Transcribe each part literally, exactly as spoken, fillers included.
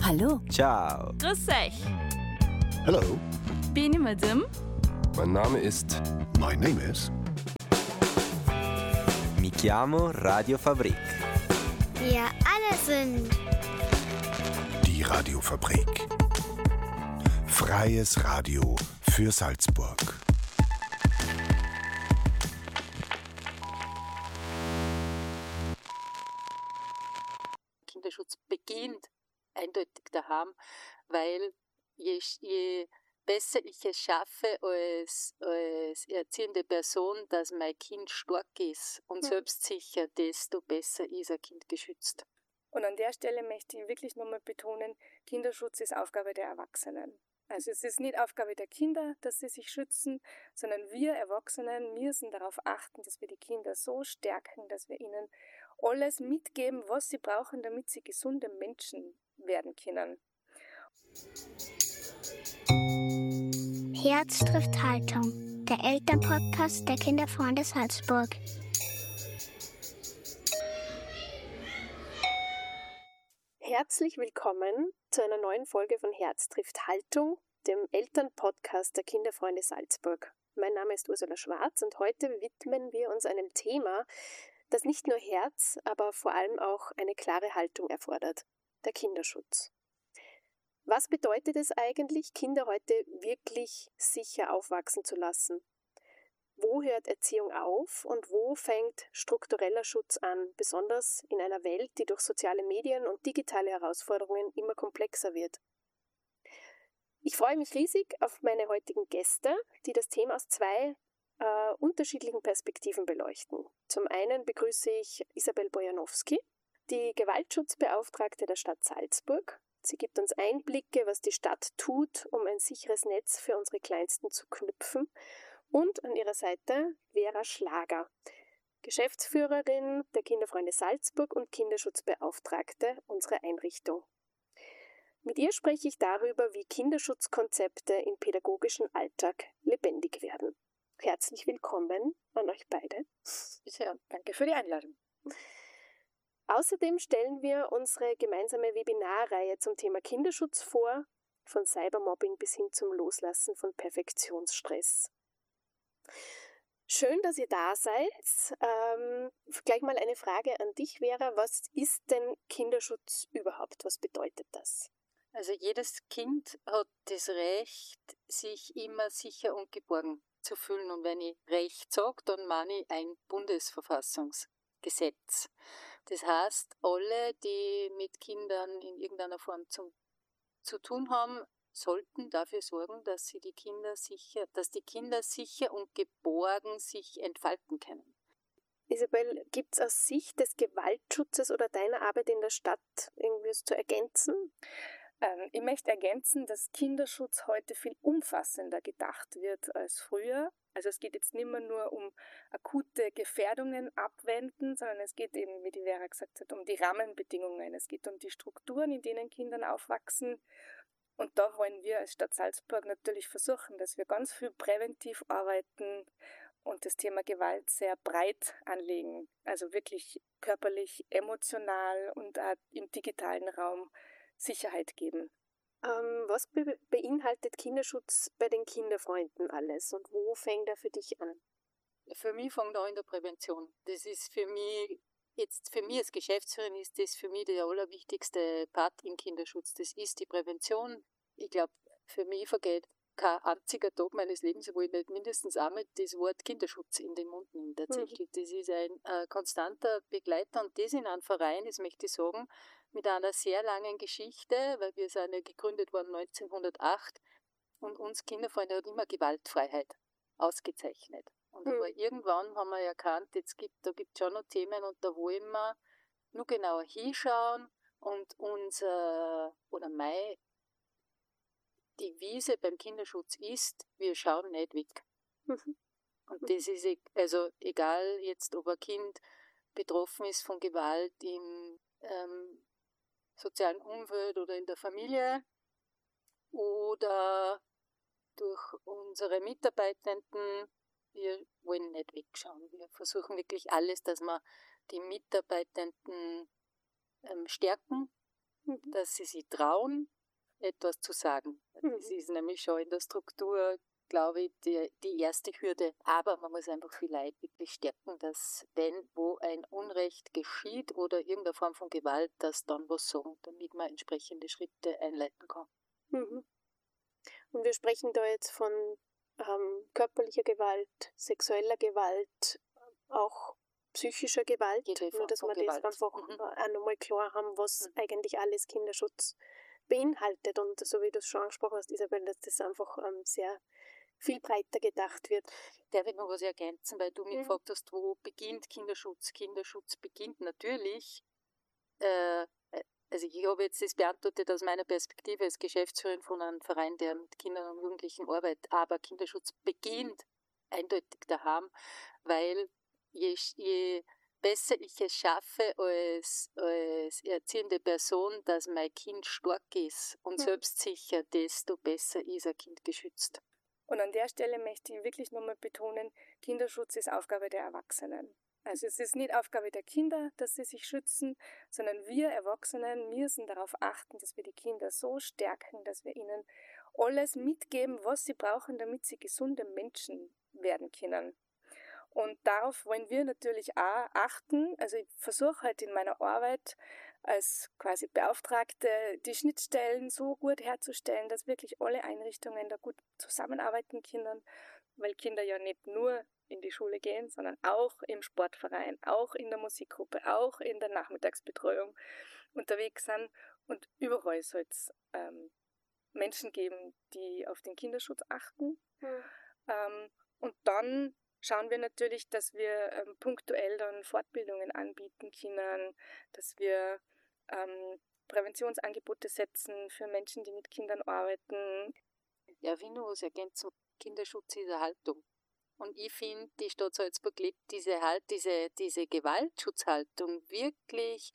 Hallo. Ciao. Grüß euch. Hello. Bin ich Madame? Mein Name ist... My name is... Mi chiamo Radio Fabrik. Wir alle sind Die Radiofabrik. Freies Radio für Salzburg. Kinderschutz beginnt eindeutig daheim, weil je, je besser ich es schaffe als, als erziehende Person, dass mein Kind stark ist und Mhm. selbstsicher, desto besser ist ein Kind geschützt. Und an der Stelle möchte ich wirklich nochmal betonen, Kinderschutz ist Aufgabe der Erwachsenen. Also es ist nicht Aufgabe der Kinder, dass sie sich schützen, sondern wir Erwachsenen müssen darauf achten, dass wir die Kinder so stärken, dass wir ihnen alles mitgeben, was sie brauchen, damit sie gesunde Menschen werden können. Herz trifft Haltung, der Elternpodcast der Kinderfreunde Salzburg. Herzlich willkommen zu einer neuen Folge von Herz trifft Haltung, dem Elternpodcast der Kinderfreunde Salzburg. Mein Name ist Ursula Schwarz und heute widmen wir uns einem Thema, das nicht nur Herz, aber vor allem auch eine klare Haltung erfordert: der Kinderschutz. Was bedeutet es eigentlich, Kinder heute wirklich sicher aufwachsen zu lassen? Wo hört Erziehung auf und wo fängt struktureller Schutz an, besonders in einer Welt, die durch soziale Medien und digitale Herausforderungen immer komplexer wird? Ich freue mich riesig auf meine heutigen Gäste, die das Thema aus zwei äh, unterschiedlichen Perspektiven beleuchten. Zum einen begrüße ich Isabel Bojanowski, die Gewaltschutzbeauftragte der Stadt Salzburg. Sie gibt uns Einblicke, was die Stadt tut, um ein sicheres Netz für unsere Kleinsten zu knüpfen. Und an ihrer Seite Vera Schlager, Geschäftsführerin der Kinderfreunde Salzburg und Kinderschutzbeauftragte unserer Einrichtung. Mit ihr spreche ich darüber, wie Kinderschutzkonzepte im pädagogischen Alltag lebendig werden. Herzlich willkommen an euch beide. Bitte und danke für die Einladung. Außerdem stellen wir unsere gemeinsame Webinarreihe zum Thema Kinderschutz vor, von Cybermobbing bis hin zum Loslassen von Perfektionsstress. Schön, dass ihr da seid. Ähm, gleich mal eine Frage an dich, Vera. Was ist denn Kinderschutz überhaupt? Was bedeutet das? Also jedes Kind hat das Recht, sich immer sicher und geborgen zu fühlen. Und wenn ich Recht sage, dann meine ich ein Bundesverfassungsgesetz. Das heißt, alle, die mit Kindern in irgendeiner Form zum, zu tun haben, sollten dafür sorgen, dass sie die Kinder sicher, dass die Kinder sicher und geborgen sich entfalten können. Isabel, gibt es aus Sicht des Gewaltschutzes oder deiner Arbeit in der Stadt irgendwas zu ergänzen? Ähm, ich möchte ergänzen, dass Kinderschutz heute viel umfassender gedacht wird als früher. Also es geht jetzt nicht mehr nur um akute Gefährdungen abwenden, sondern es geht eben, wie die Vera gesagt hat, um die Rahmenbedingungen. Es geht um die Strukturen, in denen Kinder aufwachsen. Und da wollen wir als Stadt Salzburg natürlich versuchen, dass wir ganz viel präventiv arbeiten und das Thema Gewalt sehr breit anlegen. Also wirklich körperlich, emotional und auch im digitalen Raum Sicherheit geben. Ähm, was be- beinhaltet Kinderschutz bei den Kinderfreunden alles und wo fängt er für dich an? Für mich fängt er an in der Prävention. Das ist für mich, jetzt für mich als Geschäftsführerin ist das für mich der allerwichtigste Part im Kinderschutz. Das ist die Prävention. Ich glaube, für mich vergeht kein einziger Tag meines Lebens, wo ich nicht mindestens einmal das Wort Kinderschutz in den Mund nehme. Tatsächlich, mhm. Das ist ein äh, konstanter Begleiter und das in einem Verein, das möchte ich sagen, mit einer sehr langen Geschichte, weil wir sind ja gegründet worden neunzehnhundertacht und uns Kinderfreunde hat immer Gewaltfreiheit ausgezeichnet. Und mhm. aber irgendwann haben wir erkannt, jetzt gibt, da gibt es schon noch Themen und da wollen wir nur genauer hinschauen und unser, oder mein Devise beim Kinderschutz ist, wir schauen nicht weg. Mhm. Und das ist, also egal jetzt, ob ein Kind betroffen ist von Gewalt im ähm, sozialen Umfeld oder in der Familie oder durch unsere Mitarbeitenden, wir wollen nicht wegschauen. Wir versuchen wirklich alles, dass wir die Mitarbeitenden ähm, stärken mhm. dass sie sich trauen, etwas zu sagen. Mhm. Das ist nämlich schon in der Struktur, glaube ich, die, die erste Hürde. Aber man muss einfach vielleicht wirklich stärken, dass wenn wo ein Unrecht geschieht oder irgendeine Form von Gewalt, dass dann was sagen, damit man entsprechende Schritte einleiten kann. Mhm. Und wir sprechen da jetzt von ähm, körperlicher Gewalt, sexueller Gewalt, auch psychischer Gewalt, nur dass wir das einfach mhm. auch nochmal klar haben, was mhm. eigentlich alles Kinderschutz beinhaltet. Und so wie du es schon angesprochen hast, Isabel, dass das einfach ähm, sehr viel breiter gedacht wird. Darf ich noch was ergänzen, weil du mich mhm. gefragt hast, wo beginnt Kinderschutz? Kinderschutz beginnt natürlich, äh, also ich habe jetzt das beantwortet aus meiner Perspektive als Geschäftsführerin von einem Verein, der mit Kindern und Jugendlichen arbeitet, aber Kinderschutz beginnt eindeutig daheim, weil je, je besser ich es schaffe als, als erziehende Person, dass mein Kind stark ist und mhm. selbstsicher, desto besser ist ein Kind geschützt. Und an der Stelle möchte ich wirklich nochmal betonen, Kinderschutz ist Aufgabe der Erwachsenen. Also es ist nicht Aufgabe der Kinder, dass sie sich schützen, sondern wir Erwachsenen müssen darauf achten, dass wir die Kinder so stärken, dass wir ihnen alles mitgeben, was sie brauchen, damit sie gesunde Menschen werden können. Und darauf wollen wir natürlich auch achten. Also ich versuche halt in meiner Arbeit als quasi Beauftragte die Schnittstellen so gut herzustellen, dass wirklich alle Einrichtungen da gut zusammenarbeiten können, weil Kinder ja nicht nur in die Schule gehen, sondern auch im Sportverein, auch in der Musikgruppe, auch in der Nachmittagsbetreuung unterwegs sind. Und überall soll es ähm, Menschen geben, die auf den Kinderschutz achten. Mhm. Ähm, und dann schauen wir natürlich, dass wir ähm, punktuell dann Fortbildungen anbieten können, dass wir ähm, Präventionsangebote setzen für Menschen, die mit Kindern arbeiten. Ja, wie nur was ergänzen, Kinderschutz ist eine Haltung. Und ich finde, die Stadt Salzburg lebt diese, halt, diese, diese Gewaltschutzhaltung wirklich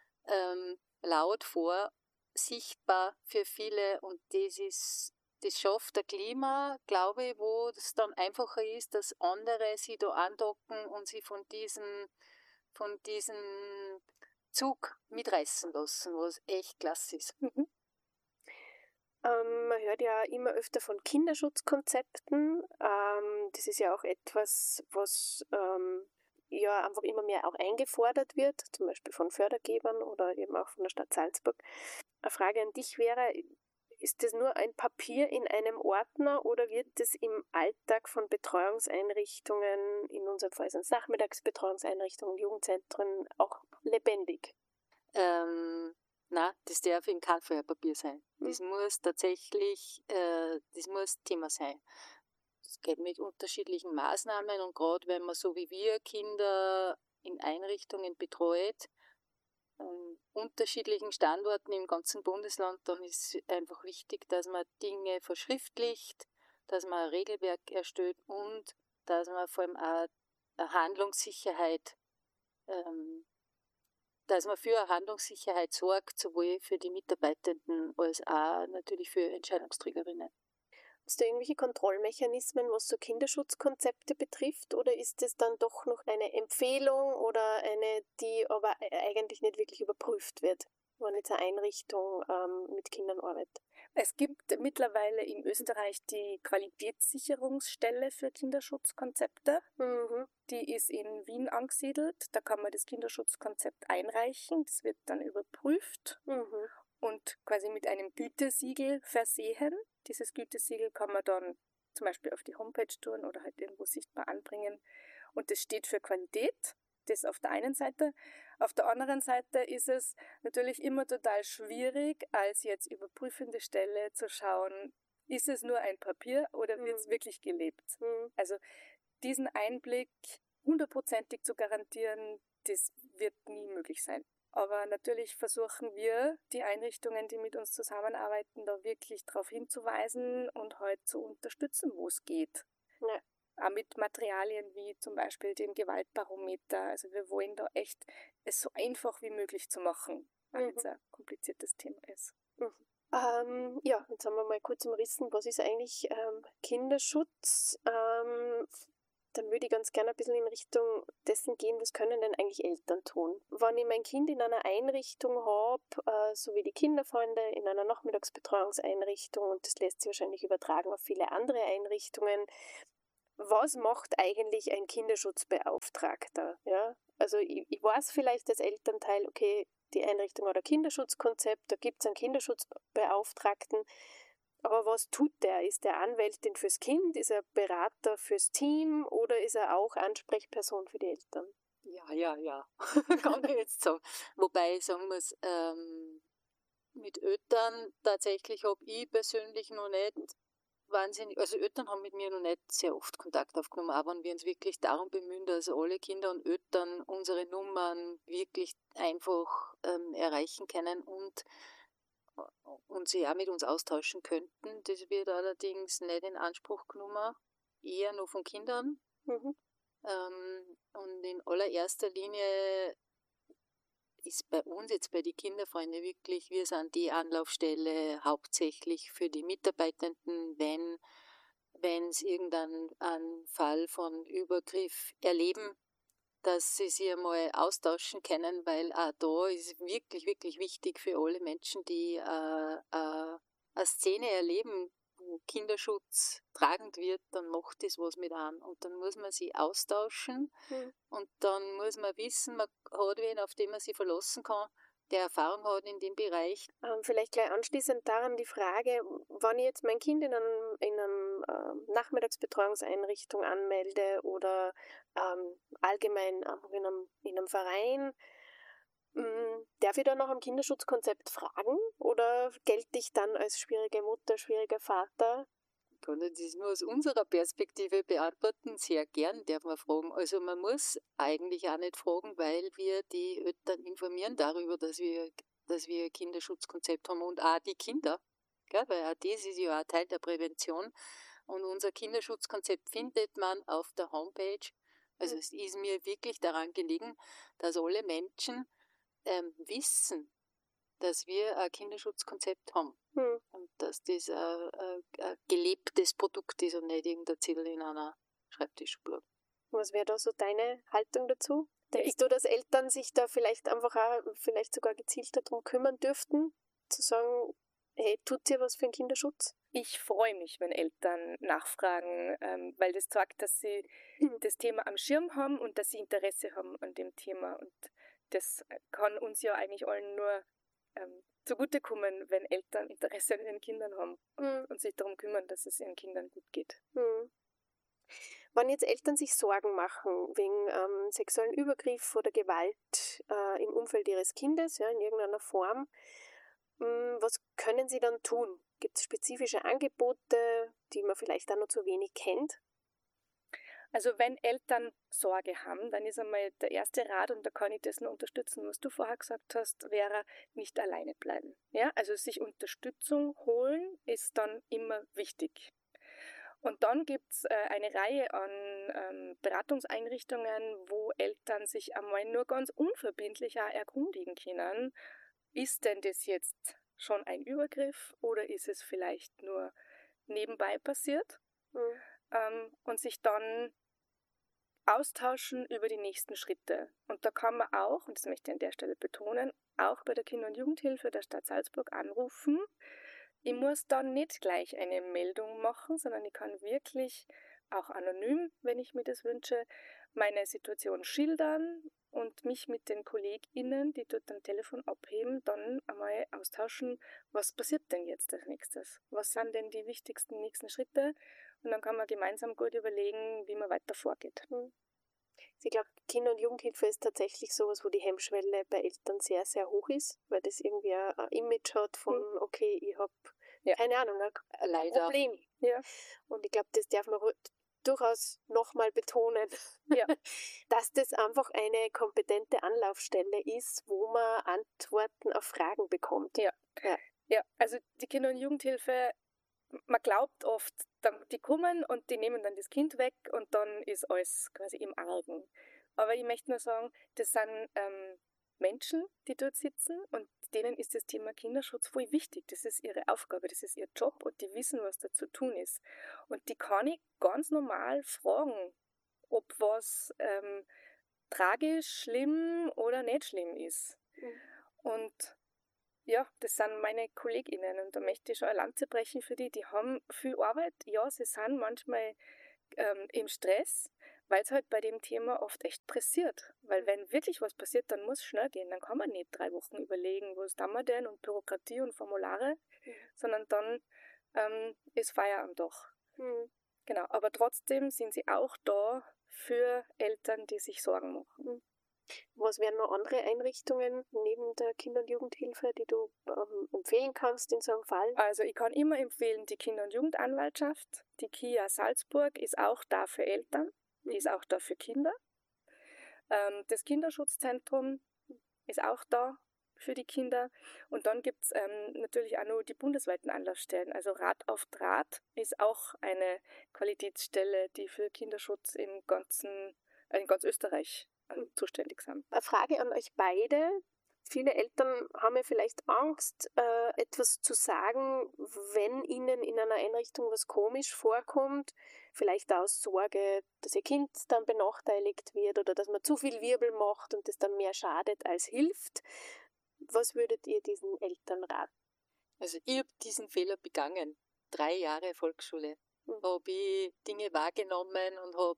ähm, laut vor, sichtbar für viele. Und das ist, das schafft ein Klima, glaube ich, wo es dann einfacher ist, dass andere sich da andocken und sie von diesem, von diesem Zug mitreißen lassen, was echt klasse ist. Mhm. Ähm, man hört ja immer öfter von Kinderschutzkonzepten. Ähm, das ist ja auch etwas, was ähm, ja einfach immer mehr auch eingefordert wird, zum Beispiel von Fördergebern oder eben auch von der Stadt Salzburg. Eine Frage an dich wäre, ist das nur ein Papier in einem Ordner oder wird das im Alltag von Betreuungseinrichtungen, in unserem Fall sind es Nachmittagsbetreuungseinrichtungen, Jugendzentren, auch lebendig? Ähm, na, das darf in keinem Fall ein Papier sein. Mhm. Das muss tatsächlich, äh, das muss Thema sein. Es geht mit unterschiedlichen Maßnahmen und gerade wenn man so wie wir Kinder in Einrichtungen betreut, an unterschiedlichen Standorten im ganzen Bundesland, dann ist einfach wichtig, dass man Dinge verschriftlicht, dass man ein Regelwerk erstellt und dass man vor allem auch eine Handlungssicherheit, ähm, dass man für eine Handlungssicherheit sorgt, sowohl für die Mitarbeitenden als auch natürlich für Entscheidungsträgerinnen. Hast du irgendwelche Kontrollmechanismen, was so Kinderschutzkonzepte betrifft, oder ist es dann doch noch eine Empfehlung oder eine, die aber eigentlich nicht wirklich überprüft wird, wenn jetzt eine Einrichtung ähm, mit Kindern arbeitet? Es gibt mittlerweile in Österreich die Qualitätssicherungsstelle für Kinderschutzkonzepte. Mhm. Die ist in Wien angesiedelt. Da kann man das Kinderschutzkonzept einreichen. Das wird dann überprüft. Mhm. Und quasi mit einem Gütesiegel versehen. Dieses Gütesiegel kann man dann zum Beispiel auf die Homepage tun oder halt irgendwo sichtbar anbringen. Und das steht für Qualität, das auf der einen Seite. Auf der anderen Seite ist es natürlich immer total schwierig, als jetzt überprüfende Stelle zu schauen, ist es nur ein Papier oder wird es mhm. wirklich gelebt? Mhm. Also diesen Einblick hundertprozentig zu garantieren, das wird nie möglich sein. Aber natürlich versuchen wir, die Einrichtungen, die mit uns zusammenarbeiten, da wirklich darauf hinzuweisen und halt zu unterstützen, wo es geht. Ja. Auch mit Materialien wie zum Beispiel dem Gewaltbarometer. Also wir wollen da echt es so einfach wie möglich zu machen, weil mhm. es ein kompliziertes Thema ist. Mhm. Ähm, ja, jetzt haben wir mal kurz umrissen, was ist eigentlich ähm, Kinderschutz? Ähm, Dann würde ich ganz gerne ein bisschen in Richtung dessen gehen, was können denn eigentlich Eltern tun? Wenn ich mein Kind in einer Einrichtung habe, äh, so wie die Kinderfreunde, in einer Nachmittagsbetreuungseinrichtung, und das lässt sich wahrscheinlich übertragen auf viele andere Einrichtungen, was macht eigentlich ein Kinderschutzbeauftragter? Ja? Also ich, ich weiß vielleicht als Elternteil, okay, die Einrichtung hat ein Kinderschutzkonzept, da gibt es einen Kinderschutzbeauftragten, aber was tut der? Ist der Anwältin fürs Kind? Ist er Berater fürs Team? Oder ist er auch Ansprechperson für die Eltern? Ja, ja, ja, kann ich jetzt sagen. Wobei ich sagen muss, ähm, mit Eltern tatsächlich habe ich persönlich noch nicht wahnsinnig, also Eltern haben mit mir noch nicht sehr oft Kontakt aufgenommen, aber wenn wir uns wirklich darum bemühen, dass alle Kinder und Eltern unsere Nummern wirklich einfach ähm, erreichen können und und sie auch mit uns austauschen könnten. Das wird allerdings nicht in Anspruch genommen, eher nur von Kindern. Mhm. Ähm, und in allererster Linie ist bei uns jetzt bei den Kinderfreunden wirklich, wir sind die Anlaufstelle hauptsächlich für die Mitarbeitenden, wenn wenn es irgendeinen Fall von Übergriff erleben, dass sie sich einmal austauschen können, weil auch da ist wirklich, wirklich wichtig für alle Menschen, die äh, äh, eine Szene erleben, wo Kinderschutz tragend wird, dann macht das was mit einem. Und dann muss man sich austauschen Mhm. und dann muss man wissen, man hat wen, auf den man sich verlassen kann, der Erfahrung hat in dem Bereich. Ähm, vielleicht gleich anschließend daran die Frage, wenn ich jetzt mein Kind in einer in einem, äh, Nachmittagsbetreuungseinrichtung anmelde oder ähm, allgemein einfach in einem, in einem Verein, mh, darf ich dann nach dem Kinderschutzkonzept fragen oder gelte ich dann als schwierige Mutter, schwieriger Vater? Ich kann das nur aus unserer Perspektive beantworten, sehr gern darf man fragen. Also man muss eigentlich auch nicht fragen, weil wir die Eltern informieren darüber, dass wir, dass wir ein Kinderschutzkonzept haben und auch die Kinder, gell? Weil auch das ist ja auch Teil der Prävention. Und unser Kinderschutzkonzept findet man auf der Homepage. Also es ist mir wirklich daran gelegen, dass alle Menschen ähm, wissen, dass wir ein Kinderschutzkonzept haben. Hm. Und dass das ein, ein, ein gelebtes Produkt ist und nicht irgendein Zettel in einer Schreibtischschublade. Was wäre da so deine Haltung dazu? Denkst du, dass Eltern sich da vielleicht einfach auch, vielleicht sogar gezielter darum kümmern dürften, zu sagen, hey, tut ihr was für den Kinderschutz? Ich freue mich, wenn Eltern nachfragen, ähm, weil das zeigt, dass sie das Thema am Schirm haben und dass sie Interesse haben an dem Thema. Und das kann uns ja eigentlich allen nur ähm, zugutekommen, wenn Eltern Interesse an ihren Kindern haben Mhm. und sich darum kümmern, dass es ihren Kindern gut geht. Hm. Wenn jetzt Eltern sich Sorgen machen wegen ähm, sexuellen Übergriff oder Gewalt äh, im Umfeld ihres Kindes, ja, in irgendeiner Form, mh, was können sie dann tun? Gibt es spezifische Angebote, die man vielleicht auch noch zu wenig kennt? Also wenn Eltern Sorge haben, dann ist einmal der erste Rat, und da kann ich das nur unterstützen, was du vorher gesagt hast, wäre nicht alleine bleiben. Ja, also sich Unterstützung holen ist dann immer wichtig. Und dann gibt es äh, eine Reihe an ähm, Beratungseinrichtungen, wo Eltern sich einmal nur ganz unverbindlich auch erkundigen können, ist denn das jetzt schon ein Übergriff oder ist es vielleicht nur nebenbei passiert? Mhm. Ähm, und sich dann austauschen über die nächsten Schritte. Und da kann man auch, und das möchte ich an der Stelle betonen, auch bei der Kinder- und Jugendhilfe der Stadt Salzburg anrufen. Ich muss dann nicht gleich eine Meldung machen, sondern ich kann wirklich auch anonym, wenn ich mir das wünsche, meine Situation schildern und mich mit den KollegInnen, die dort am Telefon abheben, dann einmal austauschen, was passiert denn jetzt als nächstes? Was sind denn die wichtigsten nächsten Schritte? Und dann kann man gemeinsam gut überlegen, wie man weiter vorgeht. Ich glaube, Kinder- und Jugendhilfe ist tatsächlich sowas, wo die Hemmschwelle bei Eltern sehr, sehr hoch ist, weil das irgendwie ein ein Image hat von, okay, ich habe, Ja. keine Ahnung, ein ein Leider. Problem. Ja. Und ich glaube, das darf man ru- durchaus nochmal betonen, Ja. dass das einfach eine kompetente Anlaufstelle ist, wo man Antworten auf Fragen bekommt. Ja. Ja, also die Kinder- und Jugendhilfe, man glaubt oft, dann- die kommen und die nehmen dann das Kind weg und dann ist alles quasi im Argen. Aber ich möchte nur sagen, das sind ähm, Menschen, die dort sitzen und denen ist das Thema Kinderschutz voll wichtig. Das ist ihre Aufgabe, das ist ihr Job und die wissen, was da zu tun ist. Und die kann ich ganz normal fragen, ob was ähm, tragisch, schlimm oder nicht schlimm ist. Mhm. Und ja, das sind meine KollegInnen und da möchte ich schon eine Lanze brechen für die. Die haben viel Arbeit. Ja, sie sind manchmal ähm, im Stress, weil es halt bei dem Thema oft echt pressiert. Weil wenn wirklich was passiert, dann muss es schnell gehen. Dann kann man nicht drei Wochen überlegen, was tun wir denn und Bürokratie und Formulare, mhm. sondern dann ähm, ist Feierabend doch. Mhm. Genau, aber trotzdem sind sie auch da für Eltern, die sich Sorgen machen. Mhm. Was wären noch andere Einrichtungen neben der Kinder- und Jugendhilfe, die du ähm, empfehlen kannst in so einem Fall? Also ich kann immer empfehlen, die Kinder- und Jugendanwaltschaft. Die K I A Salzburg ist auch da für Eltern, die ist auch da für Kinder. Ähm, das Kinderschutzzentrum ist auch da für die Kinder. Und dann gibt es ähm, natürlich auch noch die bundesweiten Anlaufstellen. Also Rat auf Draht ist auch eine Qualitätsstelle, die für Kinderschutz im ganzen, äh, in ganz Österreich zuständig sind. Eine Frage an euch beide. Viele Eltern haben ja vielleicht Angst, äh, etwas zu sagen, wenn ihnen in einer Einrichtung was komisch vorkommt. Vielleicht aus Sorge, dass ihr Kind dann benachteiligt wird oder dass man zu viel Wirbel macht und das dann mehr schadet als hilft. Was würdet ihr diesen Eltern raten? Also ich habe diesen Fehler begangen. Drei Jahre Volksschule. Mhm. Habe ich Dinge wahrgenommen und habe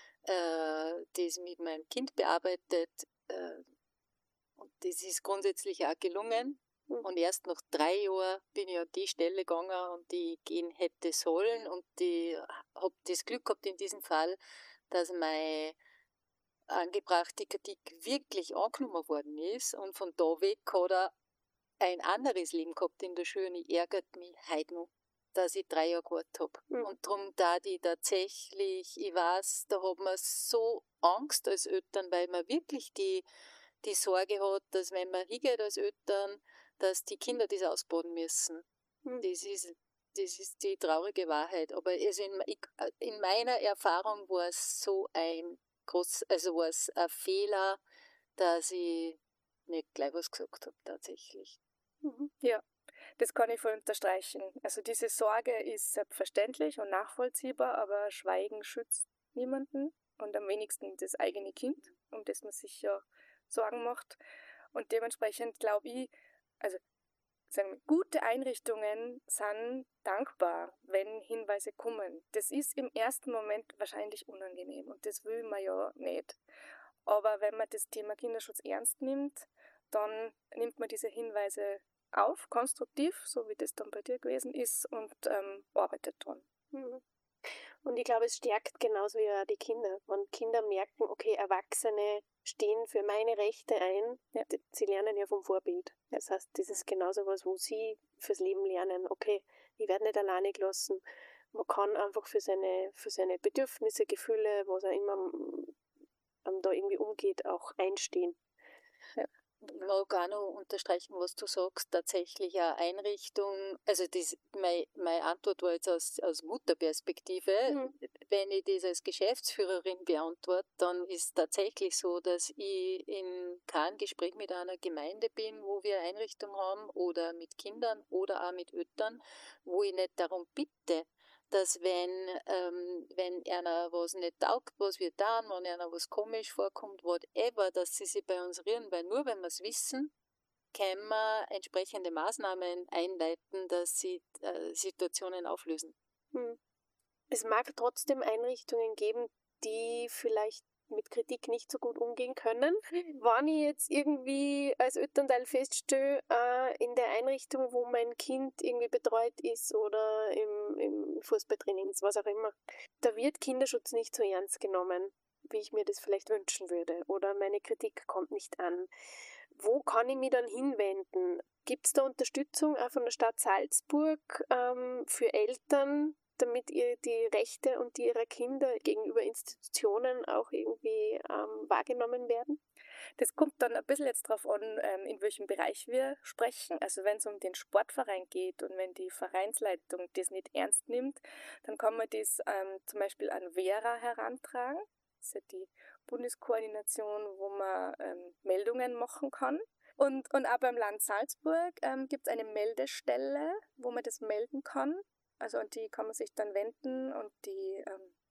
äh, das mit meinem Kind bearbeitet. Äh, und das ist grundsätzlich auch gelungen. Mhm. Und erst nach drei Jahren bin ich an die Stelle gegangen und die gehen hätte sollen. Und ich habe das Glück gehabt in diesem Fall, dass meine angebrachte Kritik wirklich angenommen worden ist. Und von da weg hat er ein anderes Leben gehabt in der Schule. Und ich ärgert mich heute noch, dass ich drei Jahre gewartet habe. Mhm. Und darum da die tatsächlich, ich weiß, da hat man so Angst als Eltern, weil man wirklich die, die Sorge hat, dass wenn man hingeht als Eltern, dass die Kinder das ausbaden müssen. Mhm. Das ist, das ist die traurige Wahrheit. Aber also in, in meiner Erfahrung war es so ein groß, also war es ein Fehler, dass ich nicht gleich was gesagt habe, tatsächlich. Mhm. Ja. Das kann ich voll unterstreichen. Also diese Sorge ist selbstverständlich und nachvollziehbar, aber Schweigen schützt niemanden und am wenigsten das eigene Kind, um das man sich ja Sorgen macht. Und dementsprechend glaube ich, also sagen wir, gute Einrichtungen sind dankbar, wenn Hinweise kommen. Das ist im ersten Moment wahrscheinlich unangenehm und das will man ja nicht. Aber wenn man das Thema Kinderschutz ernst nimmt, dann nimmt man diese Hinweise auf, konstruktiv, so wie das dann bei dir gewesen ist, und ähm, arbeitet dran. Mhm. Und ich glaube, es stärkt genauso ja die Kinder. Wenn Kinder merken, okay, Erwachsene stehen für meine Rechte ein, ja. Sie lernen ja vom Vorbild. Das heißt, das ist genauso was, wo sie fürs Leben lernen, okay, ich werde nicht alleine gelassen. Man kann einfach für seine, für seine Bedürfnisse, Gefühle, was er immer um, da irgendwie umgeht, auch einstehen. Ja. Ich mag auch noch unterstreichen, was du sagst, tatsächlich eine Einrichtung, also das, meine, meine Antwort war jetzt aus, aus Mutterperspektive, mhm. Wenn ich das als Geschäftsführerin beantworte, dann ist tatsächlich so, dass ich in keinem Gespräch mit einer Gemeinde bin, wo wir eine Einrichtung haben oder mit Kindern oder auch mit Eltern, wo ich nicht darum bitte, dass wenn, ähm, wenn einer was nicht taugt, was wir tun, wenn einer was komisch vorkommt, whatever, dass sie sich bei uns rühren, weil nur wenn wir es wissen, können wir entsprechende Maßnahmen einleiten, dass sie äh, Situationen auflösen. Hm. Es mag trotzdem Einrichtungen geben, die vielleicht mit Kritik nicht so gut umgehen können. Wenn ich jetzt irgendwie als Elternteil feststelle, äh, in der Einrichtung, wo mein Kind irgendwie betreut ist oder im, im Fußballtraining, was auch immer, da wird Kinderschutz nicht so ernst genommen, wie ich mir das vielleicht wünschen würde, oder meine Kritik kommt nicht an. Wo kann ich mich dann hinwenden? Gibt es da Unterstützung auch von der Stadt Salzburg ähm, für Eltern, damit ihr die Rechte und die ihrer Kinder gegenüber Institutionen auch irgendwie ähm, wahrgenommen werden? Das kommt dann ein bisschen jetzt darauf an, ähm, in welchem Bereich wir sprechen. Also wenn es um den Sportverein geht und wenn die Vereinsleitung das nicht ernst nimmt, dann kann man das ähm, zum Beispiel an Vera herantragen. Das ist ja die Bundeskoordination, wo man ähm, Meldungen machen kann. Und, und auch beim Land Salzburg ähm, gibt es eine Meldestelle, wo man das melden kann. Also an die kann man sich dann wenden und die ähm,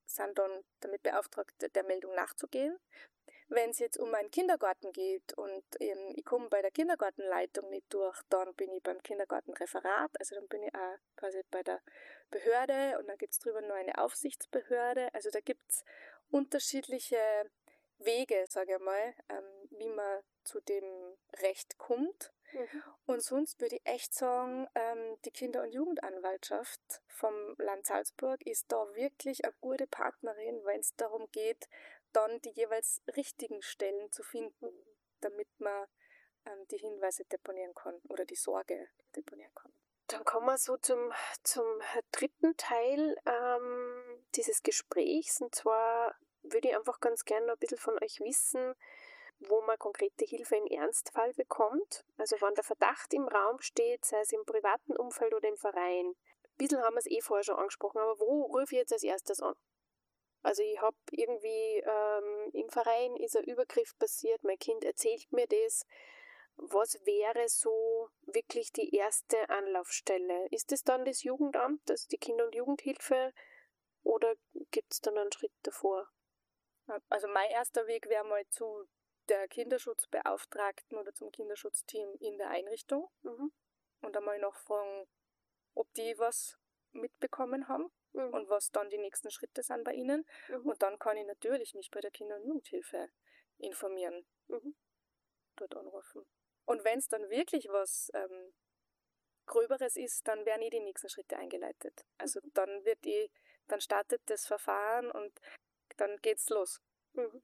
sind dann damit beauftragt, der Meldung nachzugehen. Wenn es jetzt um einen Kindergarten geht und ähm, ich komme bei der Kindergartenleitung nicht durch, dann bin ich beim Kindergartenreferat, also dann bin ich auch quasi bei der Behörde und dann gibt es drüber noch eine Aufsichtsbehörde. Also da gibt es unterschiedliche Wege, sage ich mal, ähm, wie man zu dem Recht kommt. Mhm. Und sonst würde ich echt sagen, ähm, die Kinder- und Jugendanwaltschaft vom Land Salzburg ist da wirklich eine gute Partnerin, wenn es darum geht, dann die jeweils richtigen Stellen zu finden, damit man ähm, die Hinweise deponieren kann oder die Sorge deponieren kann. Dann kommen wir so zum, zum dritten Teil ähm, dieses Gesprächs. Und zwar würde ich einfach ganz gerne noch ein bisschen von euch wissen, wo man konkrete Hilfe im Ernstfall bekommt. Also wenn der Verdacht im Raum steht, sei es im privaten Umfeld oder im Verein. Ein bisschen haben wir es eh vorher schon angesprochen, aber wo rufe ich jetzt als erstes an? Also ich habe irgendwie ähm, im Verein ist ein Übergriff passiert, mein Kind erzählt mir das. Was wäre so wirklich die erste Anlaufstelle? Ist es dann das Jugendamt, also die Kinder- und Jugendhilfe, oder gibt es dann einen Schritt davor? Also mein erster Weg wäre mal zu der Kinderschutzbeauftragten oder zum Kinderschutzteam in der Einrichtung mhm. und einmal nachfragen, ob die was mitbekommen haben. Mhm. Und was dann die nächsten Schritte sind bei ihnen. Mhm. Und dann kann ich natürlich mich bei der Kinder- und Jugendhilfe informieren, mhm. dort anrufen. Und wenn es dann wirklich was ähm, Gröberes ist, dann werden eh die nächsten Schritte eingeleitet. Also mhm. dann wird eh, dann startet das Verfahren und dann geht's los. Mhm.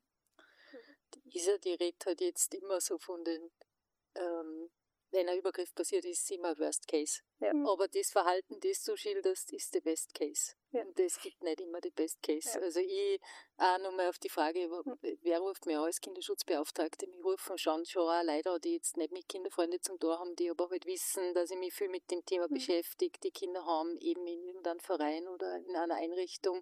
Die Isa, die redet halt jetzt immer so von den ähm, wenn ein Übergriff passiert ist, ist immer Worst Case. Ja. Aber das Verhalten, das du schilderst, ist der Best Case. Ja. Und es gibt nicht immer die Best Case. Ja. Also ich auch nochmal auf die Frage, wer ruft mir an als Kinderschutzbeauftragte? Mich rufen schon schon auch Leute, die jetzt nicht mit Kinderfreunden zum Tor haben, die aber halt wissen, dass ich mich viel mit dem Thema mhm. beschäftige. Die Kinder haben eben in irgendeinem Verein oder in einer Einrichtung,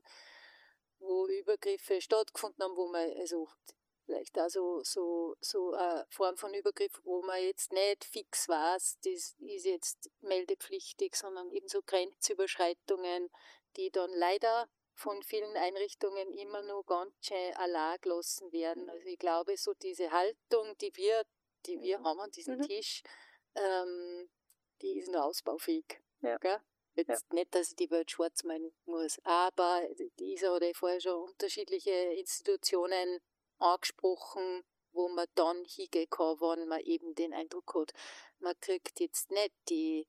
wo Übergriffe stattgefunden haben, wo man, also vielleicht auch so, so, so eine Form von Übergriff, wo man jetzt nicht fix weiß, das ist jetzt meldepflichtig, sondern eben so Grenzüberschreitungen, die dann leider von vielen Einrichtungen immer nur ganz schön allein gelassen werden. Also ich glaube, so diese Haltung, die wir, die wir mhm. haben an diesem mhm. Tisch, ähm, die ist nur ausbaufähig. Ja. Gell? Jetzt ja. nicht, dass ich die Welt schwarz meinen muss, aber dieser oder vorher schon unterschiedliche Institutionen angesprochen, wo man dann hingehen kann, wenn man eben den Eindruck hat, man kriegt jetzt nicht die,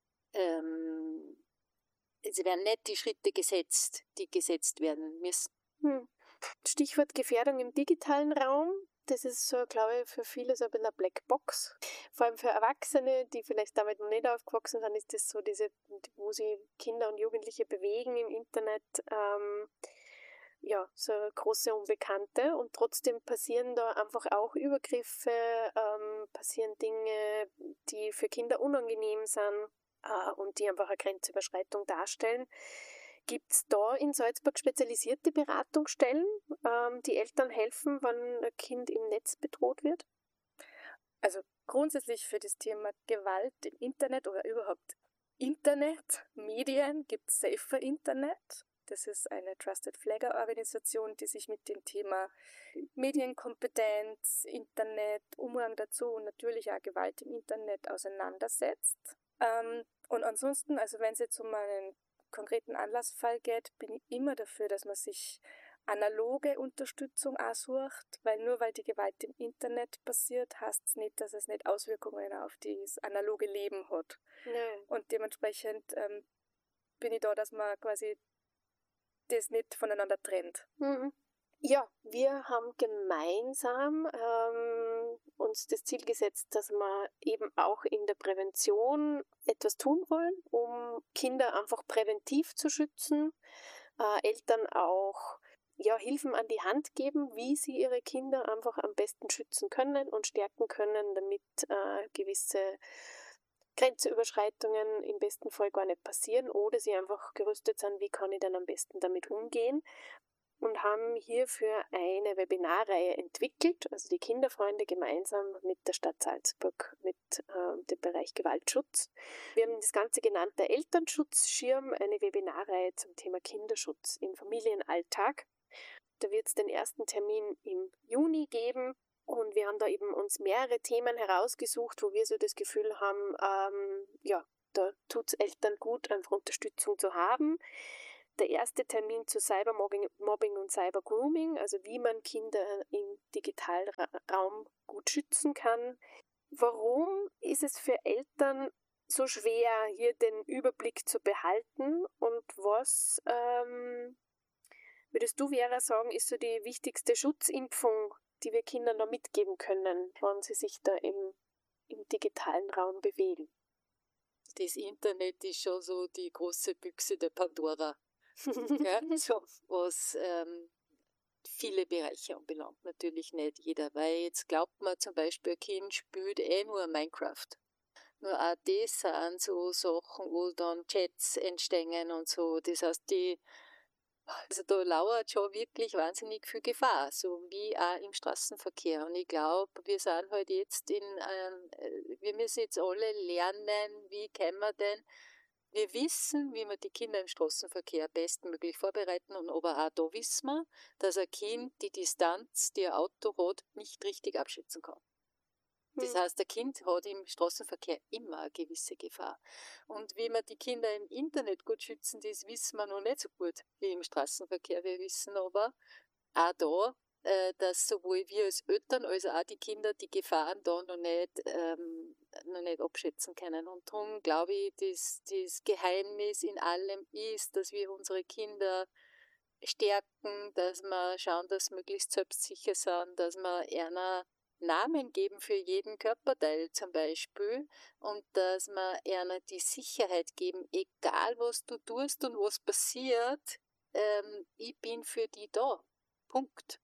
ähm, es werden nicht die Schritte gesetzt, die gesetzt werden müssen. Hm. Stichwort Gefährdung im digitalen Raum. Das ist so, glaube ich, für viele so ein bisschen eine Blackbox. Vor allem für Erwachsene, die vielleicht damit noch nicht aufgewachsen sind, ist das so diese, wo sie Kinder und Jugendliche bewegen im Internet, ähm, ja, so eine große Unbekannte, und trotzdem passieren da einfach auch Übergriffe, ähm, passieren Dinge, die für Kinder unangenehm sind äh, und die einfach eine Grenzüberschreitung darstellen. Gibt es da in Salzburg spezialisierte Beratungsstellen, ähm, die Eltern helfen, wenn ein Kind im Netz bedroht wird? Also grundsätzlich für das Thema Gewalt im Internet oder überhaupt Internet, Medien gibt es Safer Internet. Das ist eine Trusted Flagger Organisation, die sich mit dem Thema Medienkompetenz, Internet, Umgang dazu und natürlich auch Gewalt im Internet auseinandersetzt. Ähm, und ansonsten, also wenn es jetzt um einen konkreten Anlassfall geht, bin ich immer dafür, dass man sich analoge Unterstützung auch sucht, weil nur weil die Gewalt im Internet passiert, heißt es nicht, dass es nicht Auswirkungen auf das analoge Leben hat. Nein. Und dementsprechend ähm, bin ich da, dass man quasi das nicht voneinander trennt. Mhm. Ja, wir haben gemeinsam ähm, uns das Ziel gesetzt, dass wir eben auch in der Prävention etwas tun wollen, um Kinder einfach präventiv zu schützen, äh, Eltern auch ja, Hilfen an die Hand geben, wie sie ihre Kinder einfach am besten schützen können und stärken können, damit äh, gewisse Grenzüberschreitungen im besten Fall gar nicht passieren oder sie einfach gerüstet sind, wie kann ich dann am besten damit umgehen. und haben hierfür eine Webinarreihe entwickelt, also die Kinderfreunde gemeinsam mit der Stadt Salzburg, mit äh, dem Bereich Gewaltschutz. Wir haben das Ganze genannt der Elternschutzschirm, eine Webinarreihe zum Thema Kinderschutz im Familienalltag. Da wird es den ersten Termin im Juni geben und wir haben da eben uns mehrere Themen herausgesucht, wo wir so das Gefühl haben, ähm, ja, da tut es Eltern gut, einfach Unterstützung zu haben. Der erste Termin zu Cybermobbing Mobbing und Cybergrooming, also wie man Kinder im digitalen Raum gut schützen kann. Warum ist es für Eltern so schwer, hier den Überblick zu behalten und was ähm, würdest du, Vera, sagen, ist so die wichtigste Schutzimpfung, die wir Kindern da mitgeben können, wenn sie sich da im, im digitalen Raum bewegen? Das Internet ist schon so die große Büchse der Pandora. Ja, so, was ähm, viele Bereiche anbelangt, natürlich nicht jeder, weil jetzt glaubt man zum Beispiel, ein Kind spielt eh nur Minecraft. Nur auch das sind so Sachen, wo dann Chats entstehen und so. Das heißt, die, also da lauert schon wirklich wahnsinnig viel Gefahr, so wie auch im Straßenverkehr. Und ich glaube, wir sind halt jetzt in, ähm, wir müssen jetzt alle lernen, wie können wir denn. Wir wissen, wie wir die Kinder im Straßenverkehr bestmöglich vorbereiten, und aber auch da wissen wir, dass ein Kind die Distanz, die ein Auto hat, nicht richtig abschätzen kann. Das Hm. heißt, ein Kind hat im Straßenverkehr immer eine gewisse Gefahr. Und wie wir die Kinder im Internet gut schützen, das wissen wir noch nicht so gut wie im Straßenverkehr. Wir wissen aber auch da, äh, dass sowohl wir als Eltern als auch die Kinder die Gefahren da noch nicht, ähm, noch nicht abschätzen können. Und darum glaube ich, dass das Geheimnis in allem ist, dass wir unsere Kinder stärken, dass wir schauen, dass sie möglichst selbstsicher sind, dass wir einer Namen geben für jeden Körperteil zum Beispiel und dass wir ihnen die Sicherheit geben, egal was du tust und was passiert, ähm, ich bin für die da. Punkt.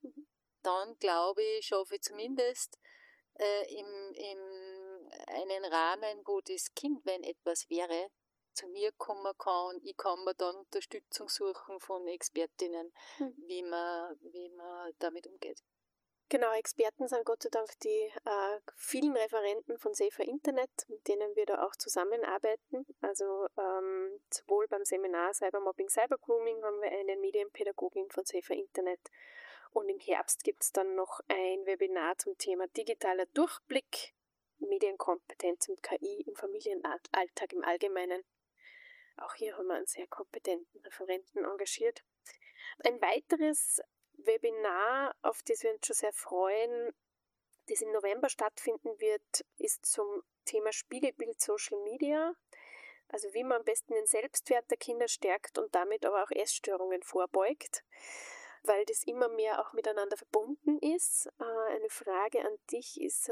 Dann glaube ich, schaffe ich zumindest äh, im, im einen Rahmen, wo das Kind, wenn etwas wäre, zu mir kommen kann. Ich kann mir dann Unterstützung suchen von Expertinnen, Mhm. wie man, wie man damit umgeht. Genau, Experten sind Gott sei Dank die äh, vielen Referenten von Safer Internet, mit denen wir da auch zusammenarbeiten. Also ähm, sowohl beim Seminar Cybermobbing, Cybergrooming haben wir eine Medienpädagogin von Safer Internet und im Herbst gibt es dann noch ein Webinar zum Thema digitaler Durchblick, Medienkompetenz und K I im Familienalltag im Allgemeinen. Auch hier haben wir einen sehr kompetenten Referenten engagiert. Ein weiteres Webinar, auf das wir uns schon sehr freuen, das im November stattfinden wird, ist zum Thema Spiegelbild Social Media. Also wie man am besten den Selbstwert der Kinder stärkt und damit aber auch Essstörungen vorbeugt, weil das immer mehr auch miteinander verbunden ist. Eine Frage an dich ist,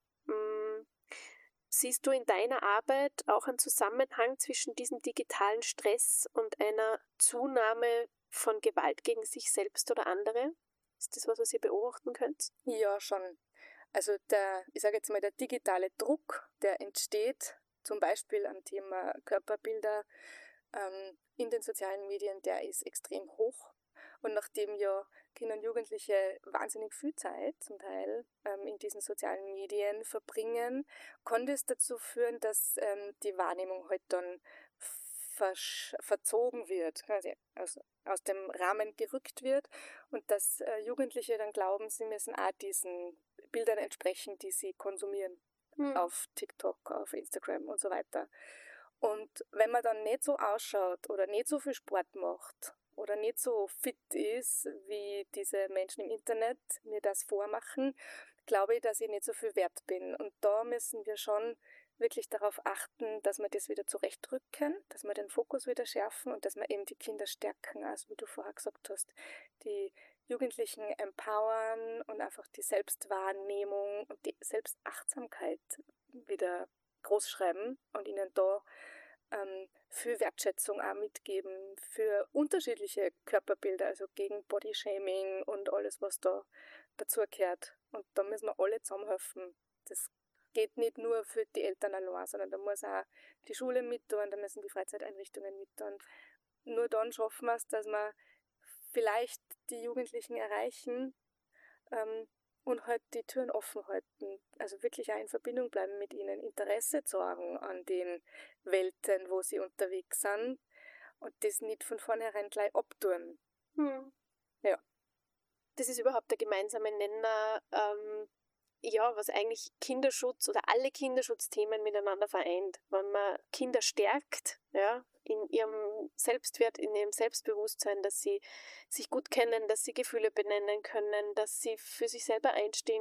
mh, siehst du in deiner Arbeit auch einen Zusammenhang zwischen diesem digitalen Stress und einer Zunahme von Gewalt gegen sich selbst oder andere? Ist das was, was ihr beobachten könnt? Ja, schon. Also der, ich sage jetzt mal, der digitale Druck, der entsteht, zum Beispiel am Thema Körperbilder ähm, in den sozialen Medien, der ist extrem hoch. Und nachdem ja Kinder und Jugendliche wahnsinnig viel Zeit zum Teil ähm, in diesen sozialen Medien verbringen, konnte es dazu führen, dass ähm, die Wahrnehmung halt dann versch- verzogen wird, quasi aus, aus dem Rahmen gerückt wird und dass äh, Jugendliche dann glauben, sie müssen auch diesen Bildern entsprechen, die sie konsumieren Hm. auf TikTok, auf Instagram und so weiter. Und wenn man dann nicht so ausschaut oder nicht so viel Sport macht oder nicht so fit ist, wie diese Menschen im Internet mir das vormachen, glaube ich, dass ich nicht so viel wert bin. Und da müssen wir schon wirklich darauf achten, dass wir das wieder zurechtrücken, dass wir den Fokus wieder schärfen und dass wir eben die Kinder stärken, also wie du vorher gesagt hast, die Jugendlichen empowern und einfach die Selbstwahrnehmung und die Selbstachtsamkeit wieder großschreiben und ihnen da ähm, für Wertschätzung auch mitgeben, für unterschiedliche Körperbilder, also gegen Bodyshaming und alles, was da dazu gehört. Und da müssen wir alle zusammenhelfen. Das geht nicht nur für die Eltern allein, sondern da muss auch die Schule mit tun, da müssen die Freizeiteinrichtungen mit tun. Nur dann schaffen wir es, dass wir vielleicht die Jugendlichen erreichen ähm, und halt die Türen offen halten. Also wirklich auch in Verbindung bleiben mit ihnen, Interesse zeigen an den Welten, wo sie unterwegs sind und das nicht von vornherein gleich abtun. Hm. Ja. Das ist überhaupt der gemeinsame Nenner, ähm, ja, was eigentlich Kinderschutz oder alle Kinderschutzthemen miteinander vereint. Wenn man Kinder stärkt, ja, in ihrem Selbstwert, in ihrem Selbstbewusstsein, dass sie sich gut kennen, dass sie Gefühle benennen können, dass sie für sich selber einstehen